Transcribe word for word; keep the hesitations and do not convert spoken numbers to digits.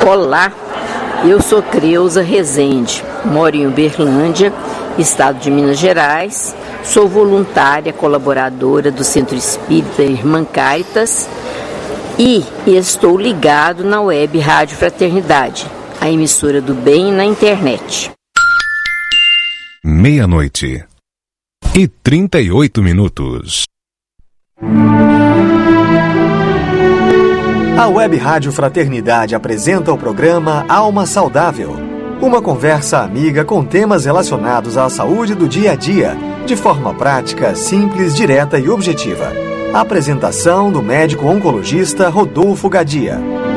Olá, eu sou Creuza Rezende, moro em Uberlândia, estado de Minas Gerais, sou voluntária colaboradora do Centro Espírita Irmã Caritas e estou ligado na web Rádio Fraternidade, a emissora do bem na internet. Meia-noite e trinta e oito minutos. A Web Rádio Fraternidade apresenta o programa Alma Saudável, uma conversa amiga com temas relacionados à saúde do dia a dia, de forma prática, simples, direta e objetiva. A apresentação do médico oncologista Rodolfo Gadia.